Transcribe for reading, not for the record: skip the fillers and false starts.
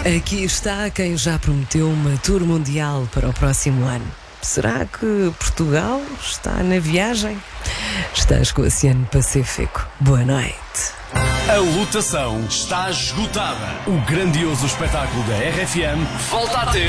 Aqui está quem já prometeu uma tour mundial para o próximo ano. Será que Portugal está na viagem? Estás com o Oceano Pacífico. Boa noite. A lotação está esgotada. O grandioso espetáculo da RFM volta a ter